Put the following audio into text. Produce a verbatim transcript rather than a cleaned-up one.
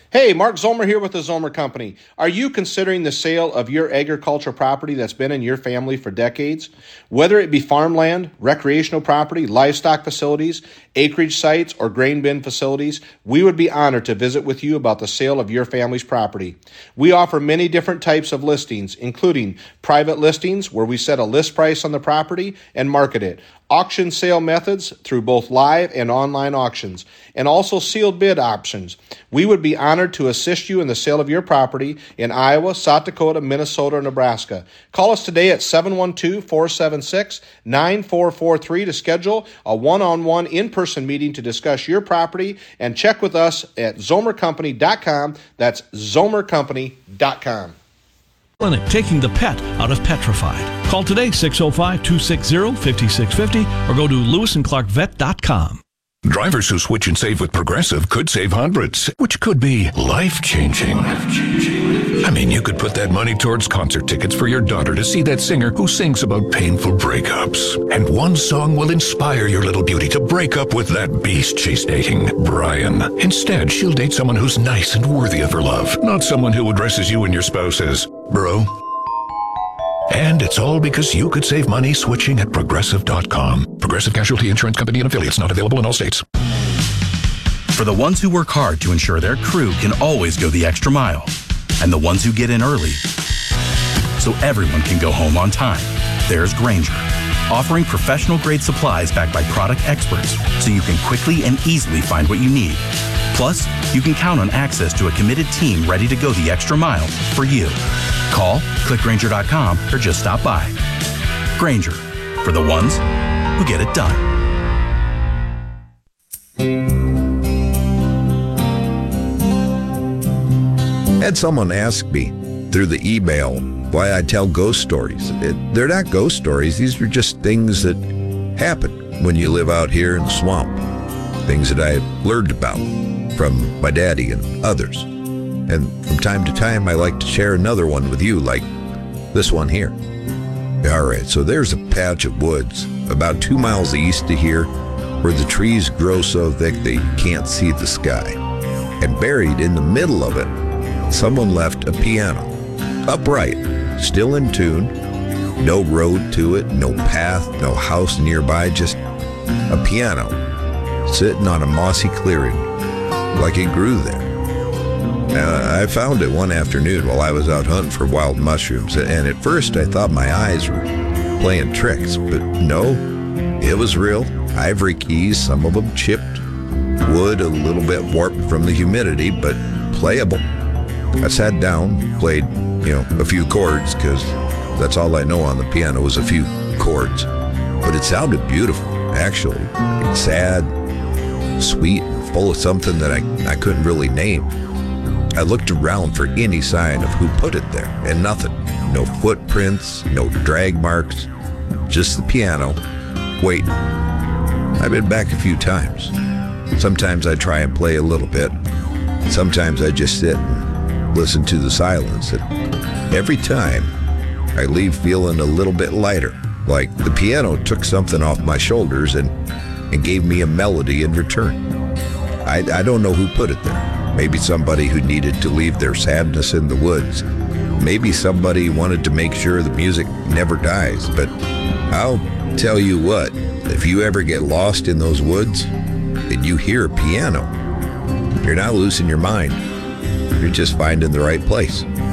Hey, Mark Zomer here with the Zomer Company. Are you considering the sale of your agricultural property that's been in your family for decades? Whether it be farmland, recreational property, livestock facilities, acreage sites, or grain bin facilities, we would be honored to visit with you about the sale of your family's property. We offer many different types of listings, including private listings where we set a list price on the property and market it, auction sale methods through both live and online auctions, and also sealed bid options. We would be honored to assist you in the sale of your property in Iowa, South Dakota, Minnesota, or Nebraska. Call us today at seven one two, four seven six, nine four four three to schedule a one-on-one in-person meeting to discuss your property, and check with us at zomer company dot com. That's zomer company dot com. Clinic, taking the pet out of petrified. Call today, six oh five, two six zero, five six five zero, or go to lewis and clark vet dot com. Drivers who switch and save with Progressive could save hundreds, which could be life-changing. Life-changing. I mean, you could put that money towards concert tickets for your daughter to see that singer who sings about painful breakups. And one song will inspire your little beauty to break up with that beast she's dating, Brian. Instead, she'll date someone who's nice and worthy of her love, not someone who addresses you and your spouse as bro. And it's all because you could save money switching at progressive dot com. Progressive Casualty Insurance Company and affiliates, not available in all states. For the ones who work hard to ensure their crew can always go the extra mile, and the ones who get in early so everyone can go home on time, there's Grainger, offering professional-grade supplies backed by product experts so you can quickly and easily find what you need. Plus, you can count on access to a committed team ready to go the extra mile for you. Call, click Grainger dot com, or just stop by. Grainger, for the ones who get it done. Had someone ask me through the email why I tell ghost stories. It, they're not ghost stories. These are just things that happen when you live out here in the swamp. Things that I learned about from my daddy and others. And from time to time, I like to share another one with you, like this one here. All right, so there's a patch of woods about two miles east of here where the trees grow so thick that you can't see the sky. And buried in the middle of it, someone left a piano, upright, still in tune, no road to it, no path, no house nearby, just a piano sitting on a mossy clearing like it grew there. Uh, I found it one afternoon while I was out hunting for wild mushrooms, and at first I thought my eyes were playing tricks, but no, it was real. Ivory keys, some of them chipped, wood a little bit warped from the humidity, but playable. I sat down, played, you know, a few chords, because that's all I know on the piano was a few chords, but it sounded beautiful, actually. It's sad, sweet, and full of something that I, I couldn't really name. I looked around for any sign of who put it there, and nothing. No footprints, no drag marks, just the piano, waiting. I've been back a few times. Sometimes I try and play a little bit. Sometimes I just sit and listen to the silence. And every time, I leave feeling a little bit lighter, like the piano took something off my shoulders and, and gave me a melody in return. I, I don't know who put it there. Maybe somebody who needed to leave their sadness in the woods. Maybe somebody wanted to make sure the music never dies. But I'll tell you what, if you ever get lost in those woods and you hear a piano, you're not losing your mind. You're just finding the right place.